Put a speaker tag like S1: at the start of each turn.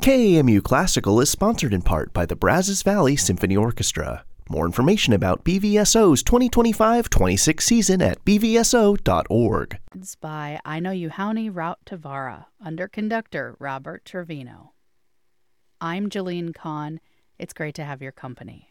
S1: KAMU Classical is sponsored in part by the Brazos Valley Symphony Orchestra. More information about BVSO's 2025-26 season at bvso.org.
S2: It's by I Know You Howney Route Tavara, under conductor Robert Trevino. I'm Jalene Kahn. It's great to have your company.